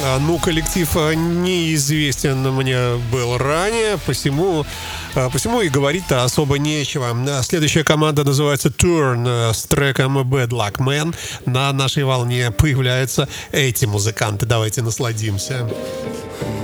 Ну, коллектив неизвестен мне был ранее, посему и говорить-то особо нечего. Следующая команда называется Turn с треком Bad Luck Man. На нашей волне появляются эти музыканты. Давайте насладимся.